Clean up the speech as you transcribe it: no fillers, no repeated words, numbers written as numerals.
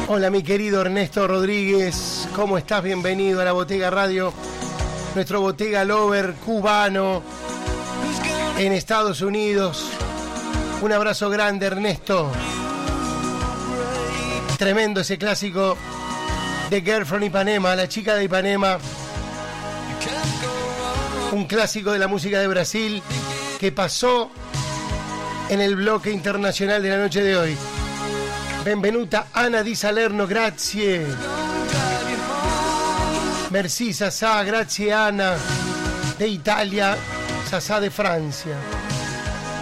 Hola mi querido Ernesto Rodríguez, ¿cómo estás? Bienvenido a la Bottega Radio, nuestro Bottega Lover cubano en Estados Unidos. Un abrazo grande, Ernesto. Tremendo ese clásico de Girl from Ipanema, la chica de Ipanema. Un clásico de la música de Brasil que pasó en el bloque internacional de la noche de hoy. Benvenuta Ana di Salerno, grazie. Merci Sasà, grazie Ana de Italia, Sasà de Francia.